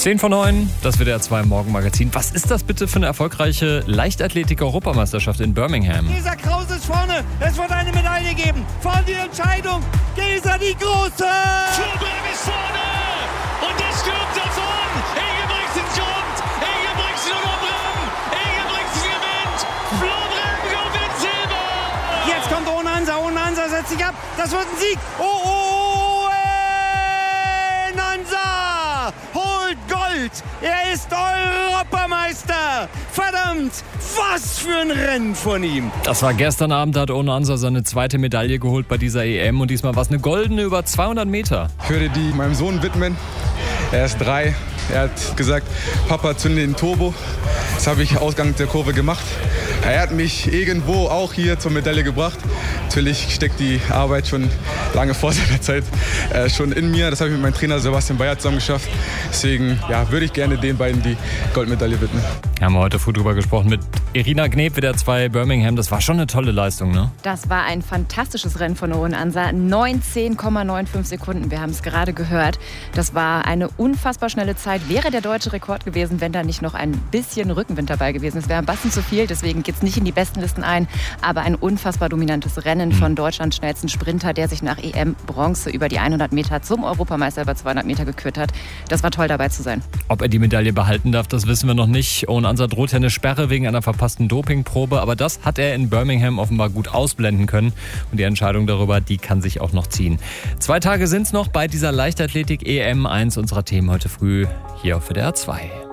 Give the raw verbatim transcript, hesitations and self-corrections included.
zehn vor neun, das W D R zwei Morgenmagazin. Was ist das bitte für eine erfolgreiche Leichtathletik-Europameisterschaft in Birmingham? Gesa Kraus ist vorne, es wird eine Medaille geben. Vorne die Entscheidung, Gesa die Große! Flobrem ist vorne und der stürmt davon. Ingebrigtsen kommt, Ingebrigtsen und Obrem, Ingebrigtsen gewinnt, Flobrem gewinnt Silber! Jetzt kommt Onansa, Onansa setzt sich ab, das wird ein Sieg. Oh, oh, oh, Onansa holt Gold, er ist Europameister. Verdammt, was für ein Rennen von ihm. Das war gestern Abend, hat Onansa seine zweite Medaille geholt bei dieser E M und diesmal war es eine goldene über zweihundert Meter. Ich würde die meinem Sohn widmen. Er ist drei. Er hat gesagt, Papa, zünde den Turbo. Das habe ich Ausgang der Kurve gemacht. Er hat mich irgendwo auch hier zur Medaille gebracht. Natürlich steckt die Arbeit schon lange vor seiner Zeit äh, schon in mir. Das habe ich mit meinem Trainer Sebastian Bayer zusammen geschafft. Deswegen ja, würde ich gerne den beiden die Goldmedaille widmen. Haben wir heute früh drüber gesprochen mit Irina Gneb, W D R zwei Birmingham. Das war schon eine tolle Leistung, ne? Das war ein fantastisches Rennen von Onansa. neunzehn Komma fünfundneunzig Sekunden, wir haben es gerade gehört. Das war eine unfassbar schnelle Zeit. Wäre der deutsche Rekord gewesen, wenn da nicht noch ein bisschen Rückenwind dabei gewesen ist. Wäre ein Batzen zu viel, deswegen geht es nicht in die besten Listen ein. Aber ein unfassbar dominantes Rennen von Deutschlands schnellsten Sprinter, der sich nach E M-Bronze über die hundert Meter zum Europameister über zweihundert Meter gekürt hat. Das war toll, dabei zu sein. Ob er die Medaille behalten darf, das wissen wir noch nicht. Onansa droht ja eine Sperre wegen einer verpassten Dopingprobe. Aber das hat er in Birmingham offenbar gut ausblenden können. Und die Entscheidung darüber, die kann sich auch noch ziehen. Zwei Tage sind es noch bei dieser Leichtathletik-E M, eins unserer Themen heute früh hier auf W D R zwei.